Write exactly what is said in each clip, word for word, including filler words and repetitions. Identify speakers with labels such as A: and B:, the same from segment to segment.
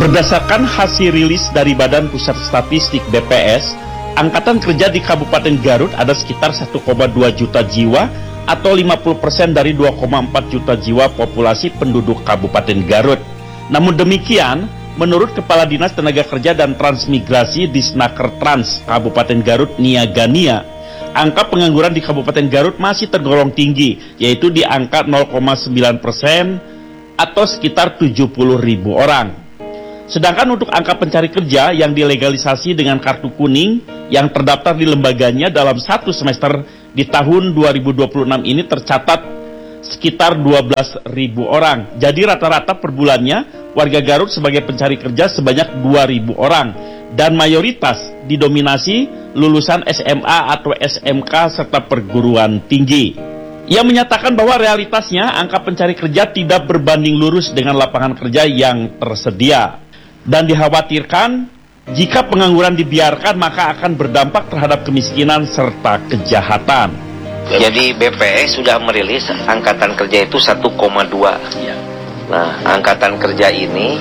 A: Berdasarkan hasil rilis dari Badan Pusat Statistik B P S, angkatan kerja di Kabupaten Garut ada sekitar satu koma dua juta jiwa atau lima puluh persen dari dua koma empat juta jiwa populasi penduduk Kabupaten Garut. Namun demikian, menurut Kepala Dinas Tenaga Kerja dan Transmigrasi Disnaker Trans Kabupaten Garut Nia Gania, angka pengangguran di Kabupaten Garut masih tergolong tinggi, yaitu di angka nol koma sembilan persen atau sekitar tujuh puluh ribu orang. Sedangkan untuk angka pencari kerja yang dilegalisasi dengan kartu kuning yang terdaftar di lembaganya dalam satu semester di tahun dua ribu dua puluh enam ini tercatat sekitar dua belas ribu orang. Jadi rata-rata per bulannya warga Garut sebagai pencari kerja sebanyak dua ribu orang dan mayoritas didominasi lulusan S M A atau S M K serta perguruan tinggi. Ia menyatakan bahwa realitasnya angka pencari kerja tidak berbanding lurus dengan lapangan kerja yang tersedia. Dan dikhawatirkan jika pengangguran dibiarkan maka akan berdampak terhadap kemiskinan serta kejahatan.
B: Jadi B P S sudah merilis angkatan kerja itu satu koma dua. Nah, angkatan kerja ini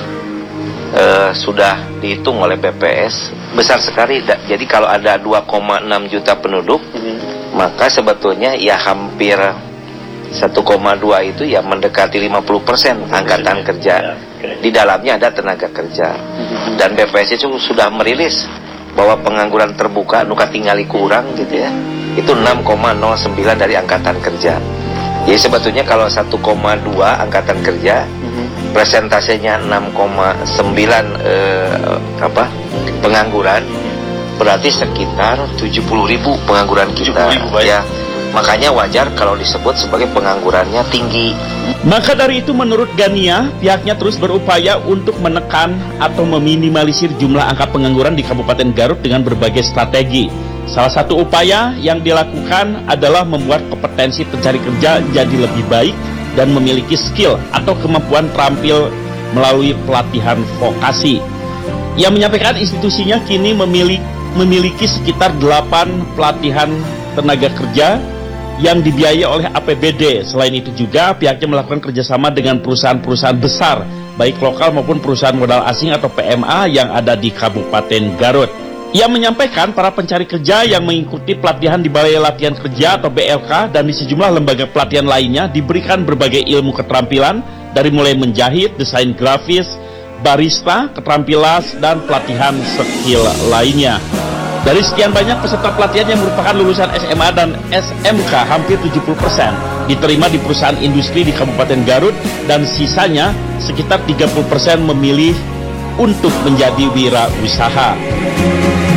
B: uh, sudah dihitung oleh B P S besar sekali. Jadi kalau ada dua koma enam juta penduduk, hmm. maka sebetulnya ya hampir satu koma dua itu ya mendekati lima puluh persen angkatan kerja. Di dalamnya ada tenaga kerja. Dan B P S itu sudah merilis bahwa pengangguran terbuka nuka tinggali kurang gitu ya. Itu enam koma nol sembilan dari angkatan kerja. Jadi sebetulnya kalau satu koma dua angkatan kerja, presentasenya enam koma sembilan eh, apa? pengangguran, berarti sekitar tujuh puluh ribu pengangguran kita. Ya. Makanya wajar kalau disebut sebagai penganggurannya tinggi.
A: Maka dari itu menurut Gania, pihaknya terus berupaya untuk menekan atau meminimalisir jumlah angka pengangguran di Kabupaten Garut dengan berbagai strategi. Salah satu upaya yang dilakukan adalah membuat kompetensi pencari kerja jadi lebih baik dan memiliki skill atau kemampuan terampil melalui pelatihan vokasi. Ia menyampaikan institusinya kini memiliki, memiliki sekitar delapan pelatihan tenaga kerja yang dibiayai oleh A P B D. Selain itu juga pihaknya melakukan kerjasama dengan perusahaan-perusahaan besar, baik lokal maupun perusahaan modal asing atau P M A yang ada di Kabupaten Garut. Ia menyampaikan para pencari kerja yang mengikuti pelatihan di Balai Latihan Kerja atau B L K dan di sejumlah lembaga pelatihan lainnya diberikan berbagai ilmu keterampilan dari mulai menjahit, desain grafis, barista, keterampilan, dan pelatihan skill lainnya. Dari sekian banyak peserta pelatihan yang merupakan lulusan S M A dan S M K, hampir tujuh puluh persen diterima di perusahaan industri di Kabupaten Garut dan sisanya sekitar tiga puluh persen memilih untuk menjadi wirausaha.